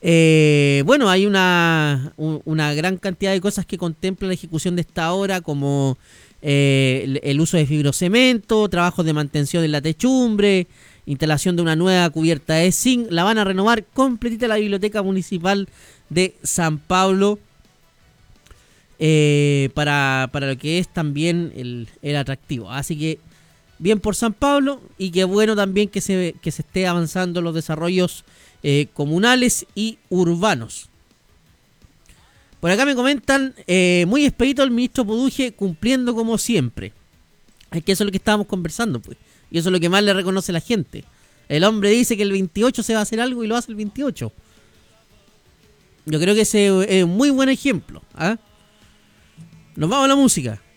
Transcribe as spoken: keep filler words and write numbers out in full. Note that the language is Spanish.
Eh, bueno, hay una, un- una gran cantidad de cosas que contempla la ejecución de esta obra, como eh, el, el uso de fibrocemento, trabajos de mantención en la techumbre, instalación de una nueva cubierta de zinc. La van a renovar completita la biblioteca municipal de San Pablo, eh, para, para lo que es también el, el atractivo. Así que bien por San Pablo, y qué bueno también que se, que se esté avanzando los desarrollos eh, comunales y urbanos. Por acá me comentan, eh, muy expedito el ministro Poduje, cumpliendo como siempre. Es que eso es lo que estábamos conversando, pues. Y eso es lo que más le reconoce la gente. El hombre dice que el veintiocho se va a hacer algo y lo hace el veintiocho. Yo creo que ese es un muy buen ejemplo. ¿Ah? Nos vamos a la música.